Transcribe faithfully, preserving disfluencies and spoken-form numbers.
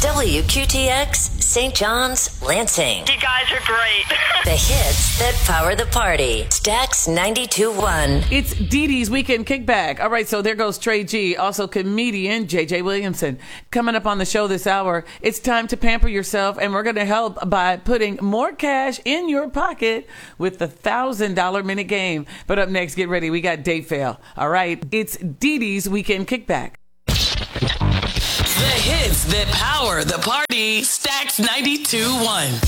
W Q T X, Saint John's, Lansing. You guys are great. The hits that power the party. Stax ninety-two point one. It's Dee Dee's Weekend Kickback. All right, so there goes Trey G, also comedian J J Williamson. Coming up on the show this hour, it's time to pamper yourself, and we're going to help by putting more cash in your pocket with the one thousand dollars minute game. But up next, get ready. We got Date Fail. All right, it's Dee Dee's Weekend Kickback. The hits that power the party. Stax ninety-two point one.